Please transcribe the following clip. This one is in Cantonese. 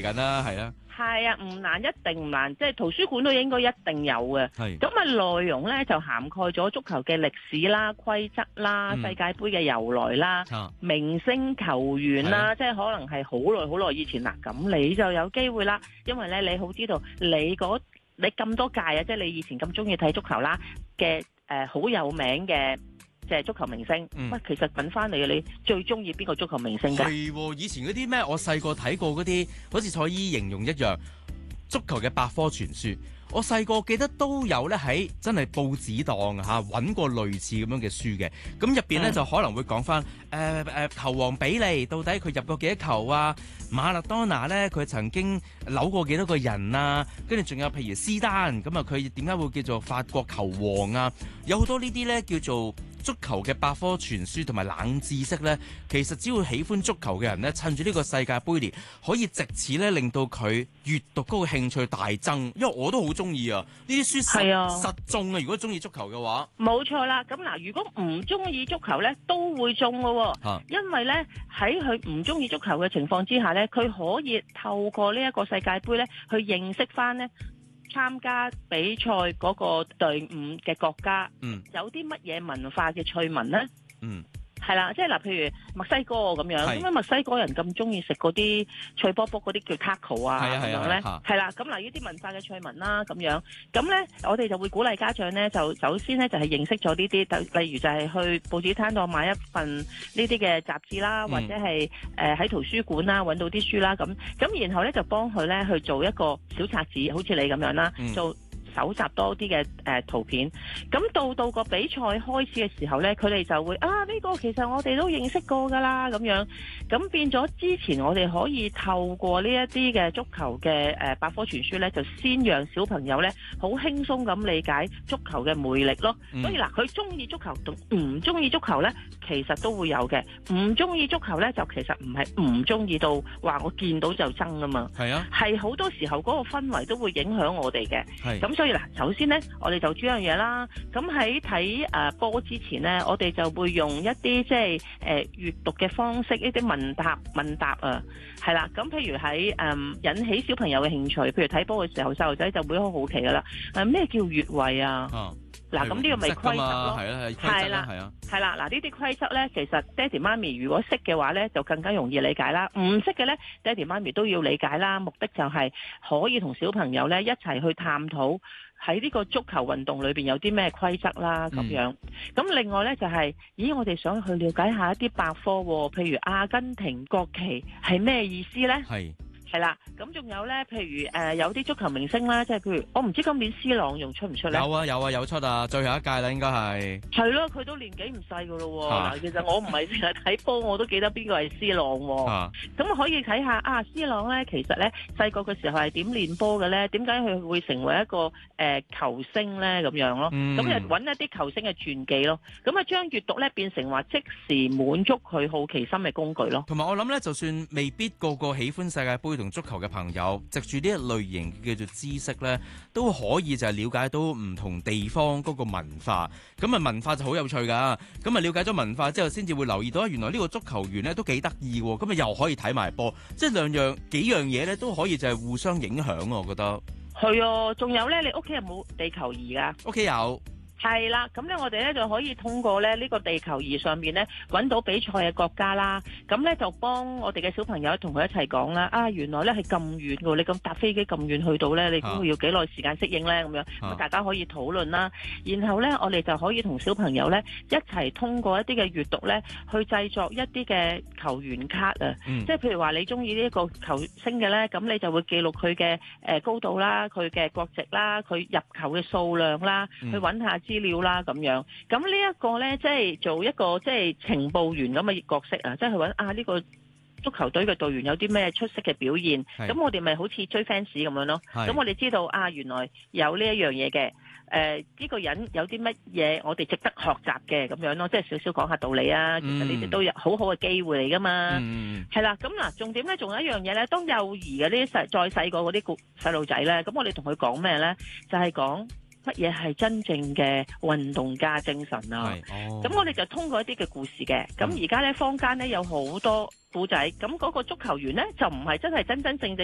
緊啦，係啊。 係啊，唔難，一定唔難，即係圖書館都應該一定有嘅。 係咁啊，內容咧就涵蓋咗足球嘅歷史啦、規則啦、世界盃嘅由來啦、明星球員啦，即係可能係好耐以前啦。咁你就有機會啦，因為咧你好知道你咁多屆啊，即係你以前咁中意睇足球啦嘅好有名嘅。即係足球明星，喂，其實問翻你最中意邊個足球明星㗎？ 係以前嗰啲咩，我細個睇過嗰啲，好似蔡依形容一樣，足球嘅百科全書。我細個記得都有咧喺真係報紙檔嚇揾過類似咁樣嘅書嘅，咁入邊咧就可能會講翻球王比利到底佢入過幾多球啊？馬勒當拿咧佢曾經扭過幾多個人啊？跟住仲有譬如斯丹咁啊，佢點解會叫做法國球王啊？有好多呢啲咧叫做足球嘅百科全書同埋冷知識咧，其實只要喜歡足球嘅人咧，趁住呢個世界盃年，可以藉此咧令到佢閱讀嗰個興趣大增。因為我都好中意啊，呢啲書實中啊！如果中意足球嘅話， 冇錯啦。咁嗱，如果唔中意足球咧，都會中嘅喎。因為咧喺佢唔中意足球嘅情況之下咧，佢可以透過呢一個世界盃咧，去認識翻咧參加比賽嗰個隊伍嘅國家，有啲乜嘢文化嘅趣聞咧？係啦，即係嗱，譬如墨西哥咁樣，咁墨西哥人咁中意食嗰啲脆卜卜嗰啲叫 taco 啊，咁樣咧，係啦，咁嗱呢啲文化嘅趣聞啦，咁樣，咁咧我哋就會鼓勵家長咧，就首先咧就係認識咗呢啲，例如就係去報紙攤度買一份呢啲嘅雜誌啦，或者係喺圖書館啦揾到啲書啦，咁然後咧就幫佢咧去做一個小冊子，好似你咁樣啦，做搜集多啲嘅圖片，咁到個比賽開始嘅時候呢，佢哋就會呢個其實我哋都認識過㗎啦，咁樣，咁變咗之前我哋可以透過呢一啲嘅足球嘅百科全書呢，就先讓小朋友呢好輕鬆咁理解足球嘅魅力咯。所以嗱，佢中意足球同唔中意足球呢，其實都會有嘅。唔中意足球呢，就其實唔係唔中意到話我見到就憎啊嘛。係啊，係好多時候嗰個氛圍都會影響我哋嘅。咁所以嗱，首先咧，我哋就做一樣嘢啦。咁喺睇波之前咧，我哋就會用一啲即係閱讀嘅方式，一啲問答啊，係啦。咁譬如喺引起小朋友嘅興趣，譬如睇波嘅時候，細路仔就會好好奇噶啦。咩叫越位啊？嗱，咁呢個咪規則咯，係啦，係啦。嗱，呢啲規則咧，其實爹哋媽咪如果識嘅話咧，就更加容易理解啦。唔識嘅咧，爹哋媽咪都要理解啦。目的就係可以同小朋友咧一齊去探討喺呢個足球運動裏邊有啲咩規則啦，咁樣。咁另外咧就係，我哋想去了解下一啲百科，譬如阿根廷國旗係咩意思咧？係啦，咁仲有咧，譬如有啲足球明星啦，即係譬如我唔知今年 C 朗仲出唔出咧？有出啊，最後一屆啦，應該係。係咯，佢都年紀唔細噶咯。嗱，其實我唔係成日睇波，我都記得邊個係 C 朗。咁可以睇下C 朗咧，其實咧細個嘅時候係點練波嘅咧？點解佢會成為一個球星咧？咁樣咯。咁就揾一啲球星嘅傳記咯。咁啊，將閱讀咧變成話即時滿足佢好奇心嘅工具咯。 同埋我諗咧，就算未必個個喜歡世界盃同足球嘅朋友，藉住呢一類型叫做知識咧，都可以就係了解到唔同地方嗰個文化。咁啊，文化就好有趣噶。咁啊，了解咗文化之後，先至會留意到原來呢個足球員咧都幾得意。咁啊，又可以睇埋波，即係幾樣嘢咧都可以就係互相影響。我覺得係啊，仲有咧，你屋企有冇地球儀噶？ 屋企有。 係啦，咁咧我哋咧就可以通過咧呢個地球儀上面咧揾到比賽嘅國家啦，咁咧就幫我哋嘅小朋友同佢一齊講啦。原來咧係咁遠㗎，你咁搭飛機咁遠去到咧，你估要幾耐時間適應咧？咁樣咁大家可以討論啦。然後咧我哋就可以同小朋友咧一齊通過一啲嘅閱讀咧，去製作一啲嘅球員卡啊。即係譬如話你中意呢一個球星嘅咧，咁你就會記錄佢嘅高度啦、佢嘅國籍啦、佢入球嘅數量啦，去揾下資料啦咁樣，咁呢一個呢，即係做一個即係情報員咁嘅角色啊，即係去揾呢個足球隊嘅隊員有啲咩出色嘅表現，咁我哋咪好似追 fans 咁樣咯。咁我哋知道原來有呢一樣嘢嘅，呢個人有啲乜嘢我哋值得學習嘅咁樣咯，即係少少講下道理啊。其實呢啲都有好好嘅機會嚟噶嘛。係啦，咁嗱，重點呢，仲有一樣嘢呢，當幼兒嘅呢啲再細個嗰啲細路仔呢，咁我哋同佢講咩呢？就係講乜嘢係真正嘅運動家精神啊？咁我哋就通過一啲嘅故事嘅。咁而家咧坊間咧有好多故仔，咁嗰個足球員咧就唔係真係真正